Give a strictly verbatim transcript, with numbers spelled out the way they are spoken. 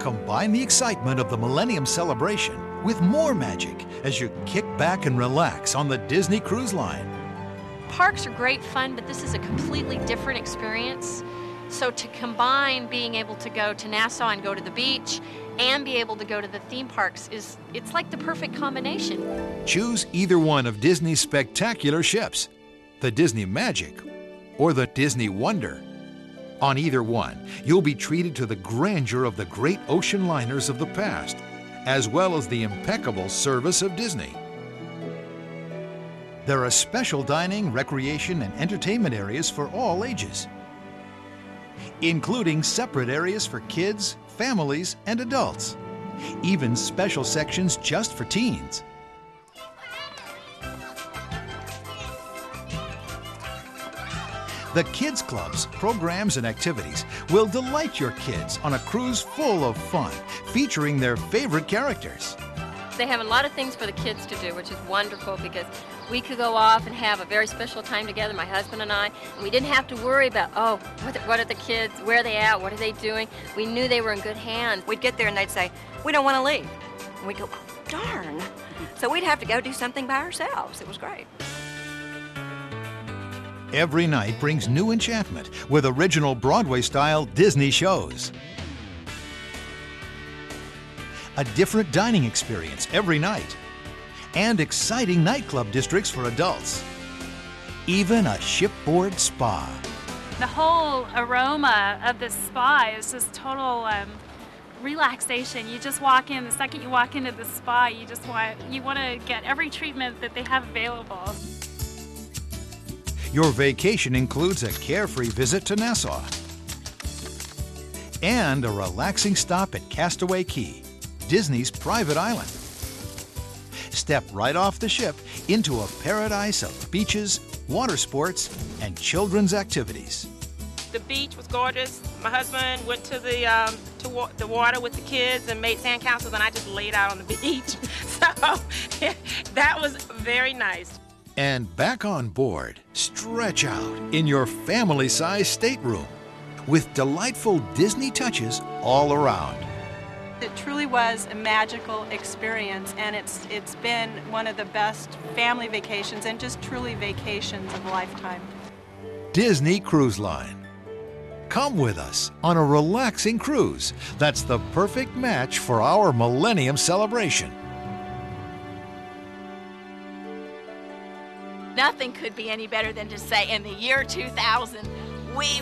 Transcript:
Combine the excitement of the Millennium Celebration with more magic as you kick back and relax on the Disney Cruise Line. Parks are great fun, but this is a completely different experience. So to combine being able to go to Nassau and go to the beach and be able to go to the theme parks is, it's like the perfect combination. Choose either one of Disney's spectacular ships, the Disney Magic or the Disney Wonder. On either one, you'll be treated to the grandeur of the great ocean liners of the past, as well as the impeccable service of Disney. There are special dining, recreation, and entertainment areas for all ages, including separate areas for kids, families, and adults. Even special sections just for teens. The Kids Club's programs and activities will delight your kids on a cruise full of fun, featuring their favorite characters. They have a lot of things for the kids to do, which is wonderful because we could go off and have a very special time together, my husband and I, and we didn't have to worry about, oh, what, what are the kids, where are they at, what are they doing? We knew they were in good hands. We'd get there and they'd say, we don't want to leave. And we'd go, oh, darn. So we'd have to go do something by ourselves. It was great. Every night brings new enchantment with original Broadway-style Disney shows. A different dining experience every night, and exciting nightclub districts for adults. Even a shipboard spa. The whole aroma of the spa is just total um, relaxation. You just walk in, the second you walk into the spa, you just want, you want to get every treatment that they have available. Your vacation includes a carefree visit to Nassau and a relaxing stop at Castaway Cay, Disney's private island. Step right off the ship into a paradise of beaches, water sports, and children's activities. The beach was gorgeous. My husband went to the um, to wa the water with the kids and made sandcastles, and I just laid out on the beach. So that was very nice. And back on board, stretch out in your family-sized stateroom with delightful Disney touches all around. It truly was a magical experience, and it's it's been one of the best family vacations and just truly vacations of a lifetime. Disney Cruise Line. Come with us on a relaxing cruise that's the perfect match for our Millennium Celebration. Nothing could be any better than to say in the year two thousand, we